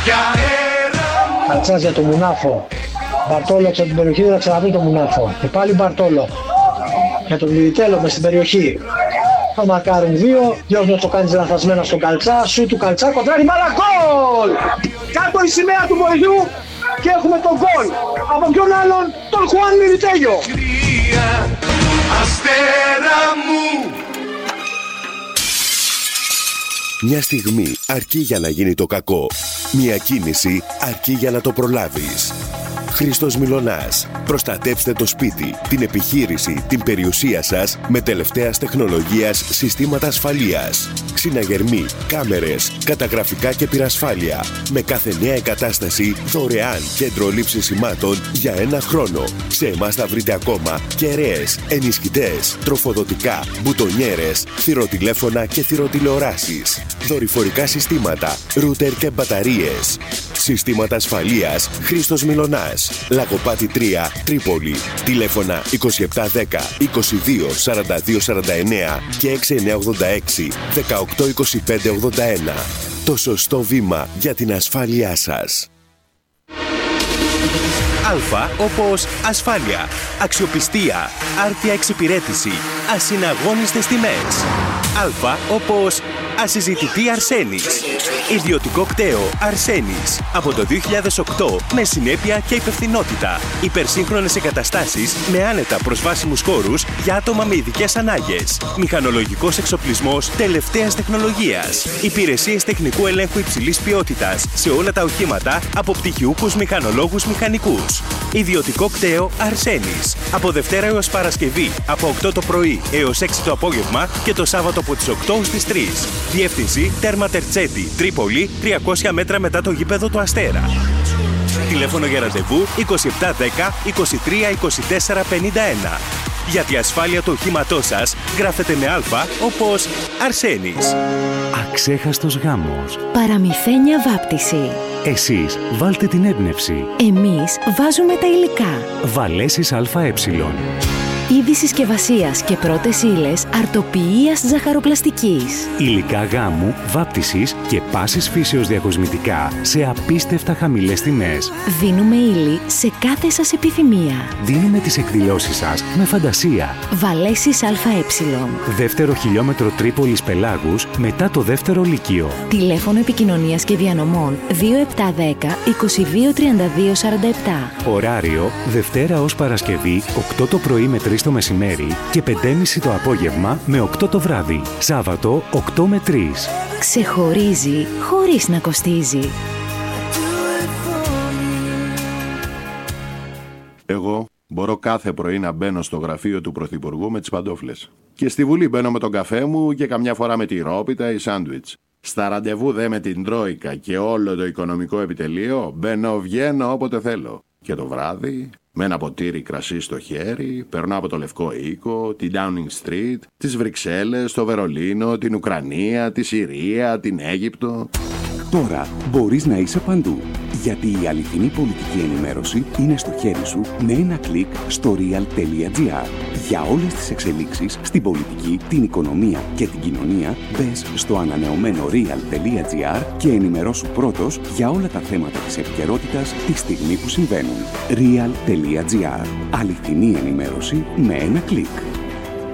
Καλτσάς για το Μουνάφο. Μπαρτόλο από την περιοχή, θα ξαναδεί το Μουνάφο. Και πάλι Μπαρτόλο. Για τον Μιλιτέλο μες στην περιοχή. Θα μαρκάρουν δύο. Διώχνει το κάνει λαθασμένα στον Καλτσά. Σου του Καλτσά κοντράρει μπάλα. Γκολ! Κάτω η σημαία του βοηθού και έχουμε τον γκολ. Από ποιον άλλον, τον Χουάν Μιλιτέλο. Αστέρα μου. Μια στιγμή αρκεί για να γίνει το κακό. Μια κίνηση αρκεί για να το προλάβεις. Χρήστος Μιλωνάς. Προστατέψτε το σπίτι, την επιχείρηση, την περιουσία σας με τελευταίας τεχνολογίας συστήματα ασφαλείας. Ξυναγερμοί, κάμερες, καταγραφικά και πυρασφάλεια. Με κάθε νέα εγκατάσταση δωρεάν κέντρο λήψης σημάτων για 1 χρόνο. Σε εμάς θα βρείτε ακόμα κεραίες, ενισχυτές, τροφοδοτικά, μπουτονιέρες, θηροτηλέφωνα και θηροτηλεοράσεις. Δορυφορικά συστήματα, ρούτερ και μπαταρίες. Συστήματα ασφαλείας Χρήστος Μιλωνάς. Λαγοπάτι 3, Τρίπολη. Τηλέφωνα 2710 22 42 49 και 6986 18 25 81. Το σωστό βήμα για την ασφάλειά σας. Α όπως ασφάλεια, αξιοπιστία, άρτια εξυπηρέτηση, ασυναγώνιστες τιμές. Α όπως ασυζητητή Αρσένης. Ιδιωτικό κτέο Αρσένης. Από το 2008 με συνέπεια και υπευθυνότητα. Υπερσύγχρονες εγκαταστάσεις με άνετα προσβάσιμους χώρους για άτομα με ειδικές ανάγκες. Μηχανολογικός εξοπλισμός τελευταίας τεχνολογίας. Υπηρεσίες τεχνικού ελέγχου υψηλής ποιότητας σε όλα τα οχήματα από πτυχιούχους μηχανολόγους μηχανικούς. Ιδιωτικό κτέο Αρσένης. Από Δευτέρα έως Παρασκευή από 8 το πρωί έως 6 το απόγευμα και το Σάββατο από τις 8 στις 3. Διεύθυνση Τέρμα Τερτσέτη, Τρίπολη, 300 μέτρα μετά το γήπεδο του Αστέρα. Τηλέφωνο για ραντεβού 2710 23 24 51. Για τη ασφάλεια του οχήματός σας γράφετε με Α όπως Αρσένης. Αξέχαστος γάμος. Παραμυθένια βάπτιση. Εσείς βάλτε την έμπνευση. Εμείς βάζουμε τα υλικά. Βαλέσεις ΑΕ. Είδη συσκευασίας και πρώτες ύλες αρτοποιίας ζαχαροπλαστικής. Υλικά γάμου, βάπτισης και πάσης φύσεως διακοσμητικά σε απίστευτα χαμηλές τιμές. Δίνουμε ύλη σε κάθε σας επιθυμία. Δίνουμε τις εκδηλώσεις σας με φαντασία. Βαλέσεις ΑΕ. Δεύτερο χιλιόμετρο Τρίπολης Πελάγους μετά το δεύτερο λύκειο. Τηλέφωνο επικοινωνίας και διανομών 2710 22 32 47. Ωράριο Δευτέρα ως Παρασκευή 8 το πρωί με 3 το μεσημέρι και 5.30 το απόγευμα με 8 το βράδυ. Σάββατο 8 με 3. Ξεχωρίζει χωρίς να κοστίζει. Εγώ μπορώ κάθε πρωί να μπαίνω στο γραφείο του Πρωθυπουργού με τις παντόφλες. Και στη Βουλή μπαίνω με τον καφέ μου και καμιά φορά με τη ρόπιτα ή σάντουιτς. Στα ραντεβού δε με την Τρόικα και όλο το οικονομικό επιτελείο μπαίνω-βγαίνω όποτε θέλω. Και το βράδυ, με ένα ποτήρι κρασί στο χέρι, περνάω από το Λευκό Οίκο, την Downing Street, τις Βρυξέλλες, το Βερολίνο, την Ουκρανία, τη Συρία, την Αίγυπτο. Τώρα μπορείς να είσαι παντού, γιατί η αληθινή πολιτική ενημέρωση είναι στο χέρι σου με ένα κλικ στο real.gr. Για όλες τις εξελίξεις στην πολιτική, την οικονομία και την κοινωνία, μπες στο ανανεωμένο real.gr και ενημερώσου πρώτος για όλα τα θέματα της επικαιρότητας τη στιγμή που συμβαίνουν. real.gr. Αληθινή ενημέρωση με ένα κλικ.